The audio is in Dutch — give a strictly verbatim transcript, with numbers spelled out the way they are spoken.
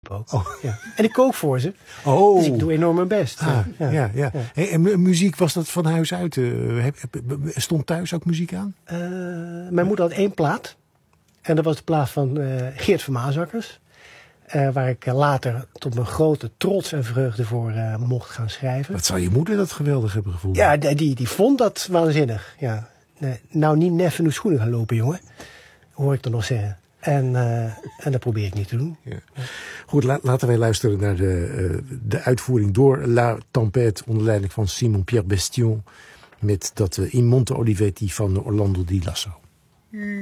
helpen ook. Oh. Ja. En ik kook voor ze. Oh. Dus ik doe enorm mijn best. Ah, ja, ja. ja. Ja. Hey, en mu- muziek, was dat van huis uit? Uh, heb, heb, stond thuis ook muziek aan? Uh, mijn moeder had één plaat. En dat was de plaat van uh, Geert van Maasakkers. Uh, waar ik uh, later tot mijn grote trots en vreugde voor uh, mocht gaan schrijven. Wat zou je moeder dat geweldig hebben gevoeld? Ja, die, die vond dat waanzinnig. Ja. Nee, nou, niet nef in de schoenen gaan lopen, jongen. Hoor ik dan nog zeggen. En, uh, en dat probeer ik niet te doen. Ja. Goed, la, laten wij luisteren naar de, uh, de uitvoering door La Tempête onder leiding van Simon-Pierre Bestion met dat uh, In Monte Olivetti van Orlando Di Lasso.